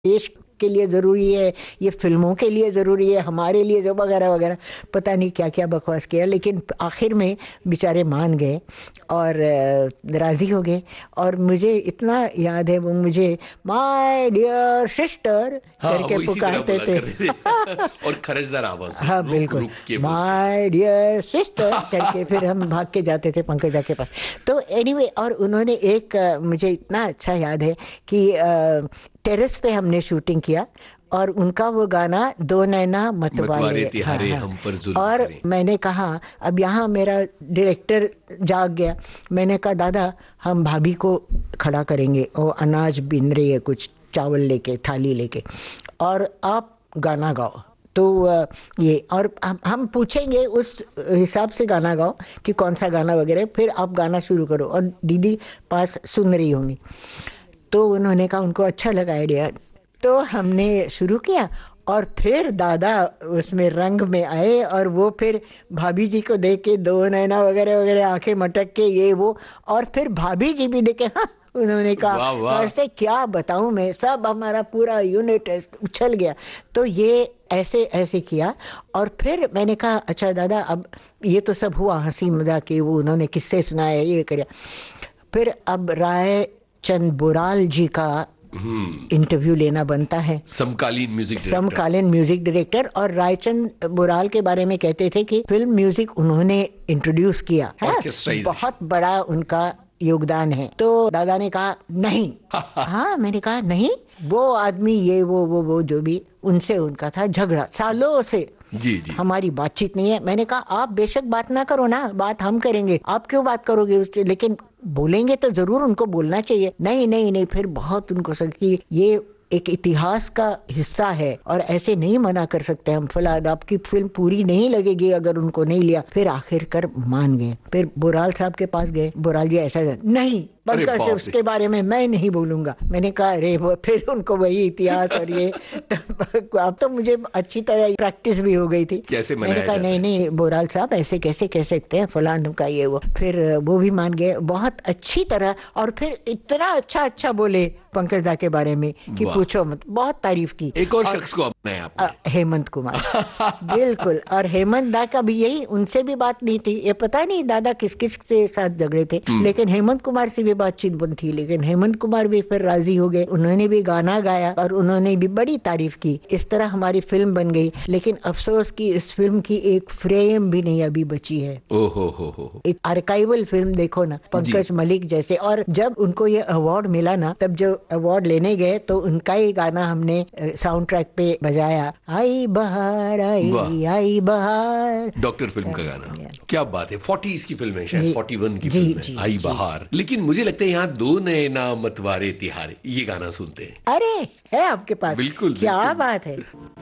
देश के लिए जरूरी है, ये फिल्मों के लिए जरूरी है, हमारे लिए जो वगैरह वगैरह, पता नहीं क्या क्या बकवास किया, लेकिन आखिर में बेचारे मान गए और राजी हो गए। और मुझे इतना याद है, वो मुझे माय डियर सिस्टर हाँ, करके वो इसी तरह पुकारते बोला थे। करते थे और खरजदार आवाज से हाँ रुक बिल्कुल, रुक के बोलते माय डियर सिस्टर करके फिर हम भाग के जाते थे पंकजा के पास। तो एनीवे, और उन्होंने एक मुझे इतना अच्छा याद है कि टेरेस पे हमने शूटिंग किया, और उनका वो गाना दो नैना मतवारे मतवाले, हाँ तिहारे हाँ। हम पर जुल्म और करे। मैंने कहा, अब यहाँ मेरा डायरेक्टर जाग गया। मैंने कहा दादा, हम भाभी को खड़ा करेंगे, वो अनाज बीन रही है, कुछ चावल लेके, थाली लेके, और आप गाना गाओ। तो ये, और हम पूछेंगे उस हिसाब से गाना गाओ कि कौन सा गाना वगैरह, फिर आप गाना शुरू करो, और दीदी पास सुन रही होंगी। तो उन्होंने कहा उनको अच्छा लगा आइडिया, तो हमने शुरू किया। और फिर दादा उसमें रंग में आए, और वो फिर भाभी जी को देख के दो नैना वगैरह वगैरह, आंखें मटक के ये वो, और फिर भाभी जी भी देखे, हाँ। उन्होंने वाह कहा, वाह। ऐसे क्या बताऊं मैं, सब हमारा पूरा यूनिट उछल गया। तो ये ऐसे ऐसे किया। और फिर मैंने कहा, अच्छा दादा, अब ये तो सब हुआ हंसी मजाक, ये वो उन्होंने किस्से सुनाए, ये कर। फिर अब राय चंद बुराल जी का हम्म। इंटरव्यू लेना बनता है। समकालीन म्यूजिक डायरेक्टर। समकालीन म्यूजिक डायरेक्टर, और रायचंद बुराल के बारे में कहते थे कि फिल्म म्यूजिक उन्होंने इंट्रोड्यूस किया है, ऑर्केस्ट्राइजेशन। बहुत बड़ा उनका योगदान है। तो दादा ने कहा नहीं। हाँ, मैंने कहा नहीं, वो आदमी ये वो जो भी, उनसे उनका था झगड़ा सालों से। जी जी। हमारी बातचीत नहीं है। मैंने कहा आप बेशक बात ना करो ना, बात हम करेंगे, आप क्यों बात करोगे उससे, लेकिन बोलेंगे तो जरूर उनको बोलना चाहिए। नहीं नहीं नहीं, फिर बहुत उनको सक कि ये एक इतिहास का हिस्सा है, और ऐसे नहीं मना कर सकते हम, फिलहाल आपकी फिल्म पूरी नहीं लगेगी अगर उनको नहीं लिया। फिर आखिरकार मान गए। फिर बुराल साहब के पास गए, बुराल जी ऐसा नहीं, अरे पंकज से बाप रे। उसके बारे में मैं नहीं बोलूंगा। मैंने कहा अरे वो, फिर उनको वही इतिहास और ये तो अब तो मुझे अच्छी तरह प्रैक्टिस भी हो गई थी। कैसे मैंने मनाया कहा जाता नहीं है। नहीं बुराल साहब, ऐसे कैसे कह सकते हैं, फलान का ये वो। फिर वो भी मान गए बहुत अच्छी तरह, और फिर इतना अच्छा अच्छा बोले पंकज दा के बारे में कि वाह। पूछो मत, बहुत तारीफ की। एक और और शख्स को अपनाया आपने। हेमंत कुमार, बिल्कुल। और हेमंत दा का भी यही, उनसे भी बात नहीं थी, ये पता नहीं दादा किस किस के साथ झगड़े थे, लेकिन हेमंत कुमार से भी बातचीत बंद थी। लेकिन हेमंत कुमार भी फिर राजी हो गए, उन्होंने भी गाना गाया, और उन्होंने भी बड़ी तारीफ की। इस तरह हमारी फिल्म बन गई। लेकिन अफसोस कि इस फिल्म की एक फ्रेम भी नहीं अभी बची है। ओहो हो। एक आर्काइवल फिल्म देखो ना, जी। पंकज मलिक जैसे। और जब उनको ये अवार्ड मिला ना, तब जो अवार्ड लेने गए, तो उनका ही गाना हमने साउंड ट्रैक पे बजाया, आई बहार वाह। आई बहार। डॉक्टर फिल्म का गाना। क्या बात है, 40s की फिल्म है, शायद जी 41 की जी फिल्म है, जी आई जी। बहार। लेकिन मुझे लगता है यहाँ दो नैना मतवारे तिहारे ये गाना सुनते हैं। अरे, है आपके पास? बिल्कुल क्या बिल्कुल। बात है।